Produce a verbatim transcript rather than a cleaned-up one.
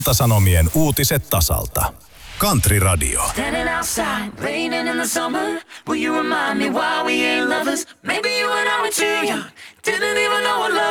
Ilta-Sanomien uutiset tasalta. Country Radio. Standing outside, raining in the summer. Will you remind me why we ain't lovers? Maybe you and I were too young. Didn't even know what love